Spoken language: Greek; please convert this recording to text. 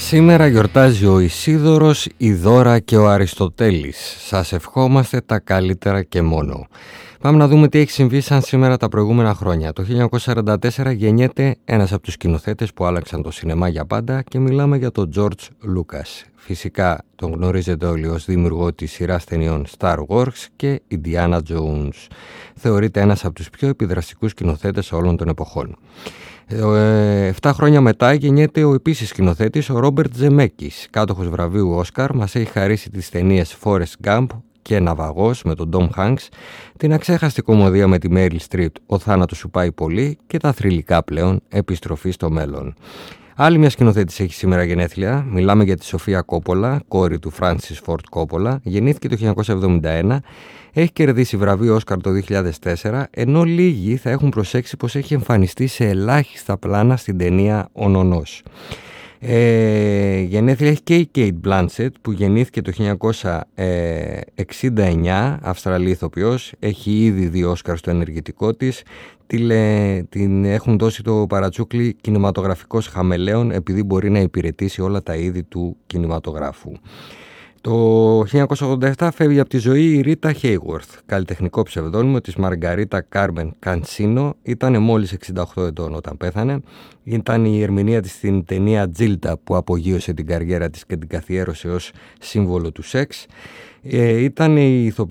Σήμερα γιορτάζει ο Ισίδωρος, η Δώρα και ο Αριστοτέλης. Σας ευχόμαστε τα καλύτερα και μόνο. Πάμε να δούμε τι έχει συμβεί σαν σήμερα τα προηγούμενα χρόνια. Το 1944 γεννιέται ένας από τους σκηνοθέτες που άλλαξαν το σινεμά για πάντα και μιλάμε για τον George Lucas. Φυσικά τον γνωρίζετε όλοι ως δημιουργό της σειράς ταινιών Star Wars και Indiana Jones. Θεωρείται ένας από τους πιο επιδραστικούς σκηνοθέτες όλων των εποχών. 7 χρόνια μετά γεννιέται ο επίσης σκηνοθέτης ο Ρόμπερτ Ζεμέκης, κάτοχος βραβείου Όσκαρ. Μας έχει χαρίσει τις ταινίες Forrest Gump και Ναυαγός με τον Tom Hanks, την αξέχαστη κομμωδία με τη Meryl Streep «Ο θάνατος σου πάει πολύ» και τα θρυλικά πλέον «Επιστροφή στο μέλλον». Άλλη μια σκηνοθέτης έχει σήμερα γενέθλια. Μιλάμε για τη Σοφία Κόπολα, κόρη του Φράνσις Φόρτ Κόπολα. Γεννήθηκε το 1971. Έχει κερδίσει βραβείο Όσκαρ το 2004, ενώ λίγοι θα έχουν προσέξει πως έχει εμφανιστεί σε ελάχιστα πλάνα στην ταινία «Ο Νονός». Γενέθλια έχει και η Κέιτ Μπλάνσετ που γεννήθηκε το 1969, Αυστραλή ηθοποιός. Έχει ήδη 2 Όσκαρ στο ενεργητικό της. Την έχουν δώσει το παρατσούκλι κινηματογραφικός χαμελέον επειδή μπορεί να υπηρετήσει όλα τα είδη του κινηματογράφου. Το 1987 φεύγει από τη ζωή η Ρίτα Χέιγουορθ, καλλιτεχνικό ψευδόνυμο της Μαργαρίτα Κάρμεν Κανσίνο. Ήταν μόλις 68 ετών όταν πέθανε. Ήταν η ερμηνεία της στην ταινία Τζίλτα που απογείωσε την καριέρα της και την καθιέρωσε ως σύμβολο του σεξ. Ήταν η ηθοποιός